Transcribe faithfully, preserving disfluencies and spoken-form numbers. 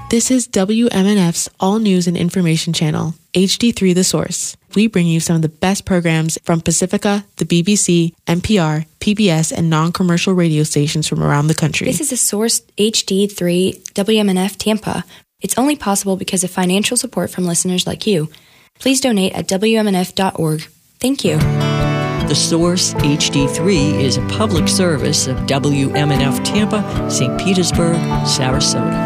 This is W M N F's All News and Information Channel, H D three The Source. We bring you some of the best programs from Pacifica, the B B C, N P R, P B S, and non-commercial radio stations from around the country. This is The Source H D three W M N F Tampa. It's only possible because of financial support from listeners like you. Please donate at W M N F dot org. Thank you. The Source H D three is a public service of W M N F Tampa, Saint Petersburg, Sarasota.